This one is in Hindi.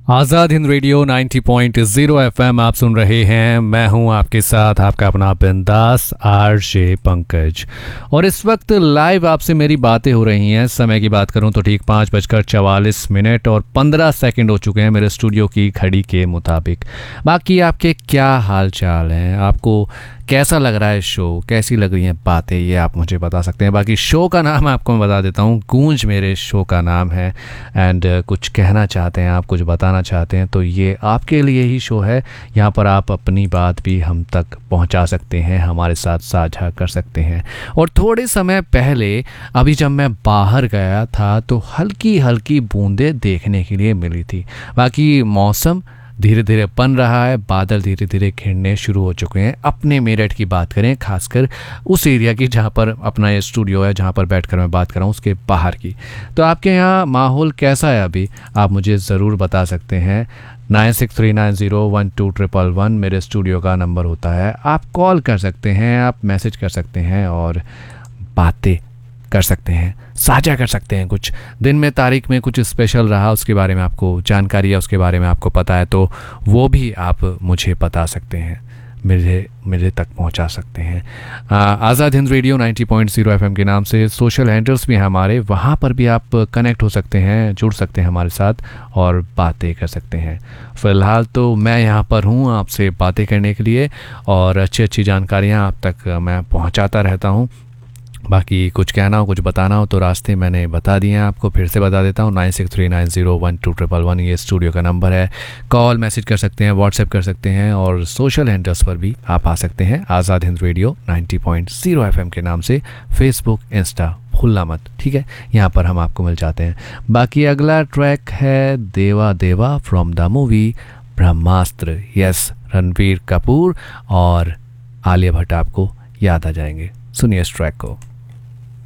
आज़ाद हिंद रेडियो 90.0 एफएम आप सुन रहे हैं। मैं हूं आपके साथ आपका अपना बिंदास आरजे पंकज, और इस वक्त लाइव आपसे मेरी बातें हो रही हैं। समय की बात करूं तो ठीक 5:44 और 15 सेकंड हो चुके हैं मेरे स्टूडियो की घड़ी के मुताबिक। बाकी आपके क्या हाल चाल हैं, आपको कैसा लग रहा है शो, कैसी लग रही हैं बातें, ये आप मुझे बता सकते हैं। बाकी शो का नाम आपको मैं बता देता हूँ, गूंज मेरे शो का नाम है। एंड कुछ कहना चाहते हैं आप, कुछ बताना चाहते हैं तो ये आपके लिए ही शो है। यहाँ पर आप अपनी बात भी हम तक पहुँचा सकते हैं, हमारे साथ साझा कर सकते हैं। और थोड़े समय पहले अभी जब मैं बाहर गया था तो हल्की हल्की बूंदें देखने के लिए मिली थी। बाकी मौसम धीरे धीरे बन रहा है, बादल धीरे धीरे घिरने शुरू हो चुके हैं। अपने मेरठ की बात करें, खासकर उस एरिया की जहाँ पर अपना ये स्टूडियो है, जहाँ पर बैठकर मैं बात कर रहा हूँ, उसके बाहर की। तो आपके यहाँ माहौल कैसा है अभी, आप मुझे ज़रूर बता सकते हैं। 9639012111 मेरे स्टूडियो का नंबर होता है। आप कॉल कर सकते हैं, आप मैसेज कर सकते हैं और बातें कर सकते हैं, साझा कर सकते हैं। कुछ दिन में तारीख में कुछ स्पेशल रहा, उसके बारे में आपको जानकारी है, उसके बारे में आपको पता है तो वो भी आप मुझे बता सकते हैं, मेरे तक पहुंचा सकते हैं। आज़ाद हिंद रेडियो 90.0 एफएम के नाम से सोशल हैंडल्स भी हैं हमारे, वहाँ पर भी आप कनेक्ट हो सकते हैं, जुड़ सकते हैं हमारे साथ और बातें कर सकते हैं। फ़िलहाल तो मैं यहाँ पर हूँ आपसे बातें करने के लिए और अच्छी अच्छी जानकारियाँ आप तक मैं पहुँचाता रहता हूँ। बाकी कुछ कहना हो, कुछ बताना हो तो रास्ते मैंने बता दिए हैं आपको, फिर से बता देता हूँ। 9639012111 ये स्टूडियो का नंबर है। कॉल मैसेज कर सकते हैं, व्हाट्सएप कर सकते हैं और सोशल हैंडल्स पर भी आप आ सकते हैं। आज़ाद हिंद रेडियो 90.0 एफएम के नाम से फेसबुक, इंस्टा भूलना मत, ठीक है, यहाँ पर हम आपको मिल जाते हैं। बाकी अगला ट्रैक है देवा देवा from the movie Brahmastra. Yes, Ranbir Kapoor और आलिया भट्ट आपको याद आ जाएंगे। सुनिए इस ट्रैक को।